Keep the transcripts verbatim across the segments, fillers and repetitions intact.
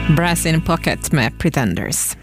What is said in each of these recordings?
Brass in Pocket med Pretenders.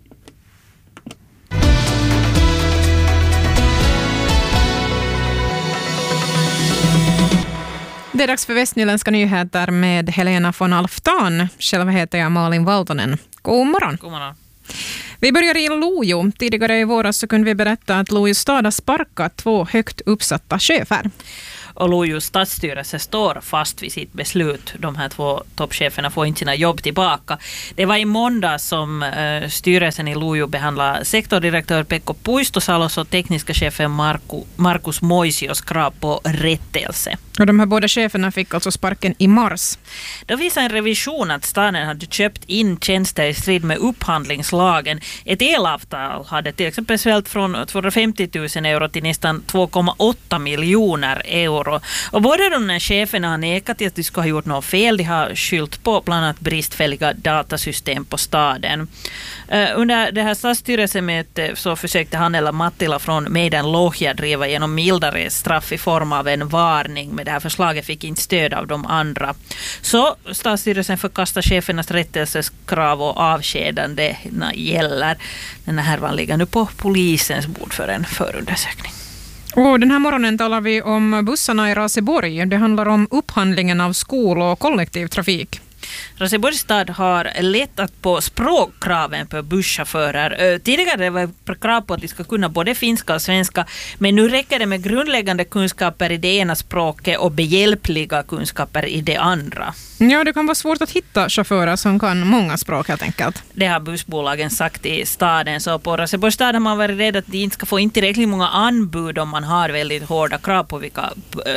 Det är dags för Västnyländska nyheter med Helena von Alftan. Själv heter jag Malin Valtonen. God morgon. God morgon. Vi börjar i Lojo. Tidigare i våras så kunde vi berätta att Lojo stad har sparkat två högt uppsatta chefer. Och Lojos stadsstyrelse står fast vid sitt beslut. De här två toppcheferna får inte sina jobb tillbaka. Det var i måndag som uh, styrelsen i Lojo behandlade sektordirektör Pekko Puistosalos och tekniska chefen Marku, Markus Moisios krav på rättelse. Och de här båda cheferna fick alltså sparken i mars. Då visar en revision att staden hade köpt in tjänster i strid med upphandlingslagen. Ett elavtal hade till exempel svällt från tvåhundrafemtio tusen euro till nästan två komma åtta miljoner euro. Och båda de här cheferna har nekat till att de skulle ha gjort något fel. De har skyllt på bland annat bristfälliga datasystem på staden. Uh, under det här stadsstyrelsemötet så försökte han eller Mattila från Meidän Lohja driva genom mildare straff i form av en varning. Men det här förslaget fick inte stöd av de andra. Så stadsstyrelsen förkastar chefernas rättelseskrav och avskedande gäller. Den här härvan ligger nu på polisens bord för en förundersökning. Och den här morgonen talar vi om bussarna i Raseborg. Det handlar om upphandlingen av skol- och kollektivtrafik. Raseborgs stad har lättat på språkkraven på busschaufförer. Tidigare var det krav på att de ska kunna både finska och svenska, men nu räcker det med grundläggande kunskaper i det ena språket och behjälpliga kunskaper i det andra. Ja, det kan vara svårt att hitta chaufförer som kan många språk helt enkelt. Det har bussbolagen sagt i staden. Så på Raseborgs stad har man varit rädd att de inte ska få inte tillräckligt många anbud om man har väldigt hårda krav på vilka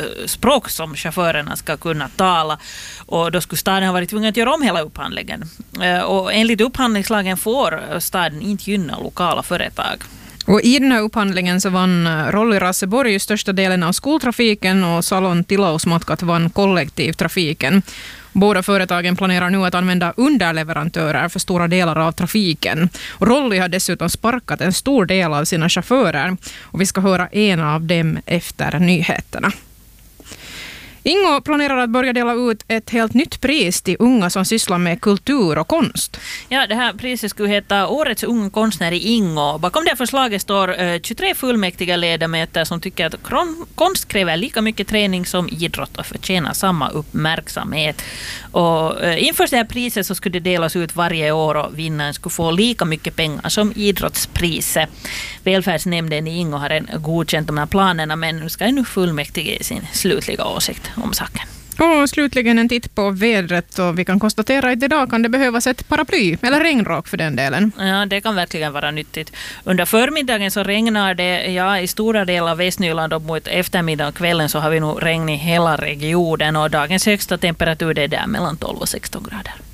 språk som chaufförerna ska kunna tala. Och då skulle staden ha varit tvungen att göra om hela upphandlingen. Och enligt upphandlingslagen får staden inte gynna lokala företag. Och i den här upphandlingen så vann Rolly Raseborg största delen av skoltrafiken och Salon Tilausmatkat vann kollektivtrafiken. Båda företagen planerar nu att använda underleverantörer för stora delar av trafiken. Och Rolly har dessutom sparkat en stor del av sina chaufförer. Och vi ska höra en av dem efter nyheterna. Ingo planerar att börja dela ut ett helt nytt pris till unga som sysslar med kultur och konst. Ja, det här priset skulle heta Årets unga konstnär i Ingo. Bakom det här förslaget står eh, tjugotre fullmäktiga ledamöter som tycker att konst kräver lika mycket träning som idrott och förtjänar samma uppmärksamhet. Och eh, inför det här priset så skulle det delas ut varje år och vinnaren skulle få lika mycket pengar som idrottspriset. Välfärdsnämnden i Ingo har en godkänt de här planerna, men nu ska nu fullmäktige ge sin slutliga åsikt om saken. Och slutligen en titt på vädret, och vi kan konstatera att idag kan det behövas ett paraply eller regnrock för den delen. Ja, det kan verkligen vara nyttigt. Under förmiddagen så regnar det ja, i stora delar av Västnyland, och mot eftermiddag och kvällen så har vi nog regn i hela regionen, och dagens högsta temperatur är där mellan tolv och sexton grader.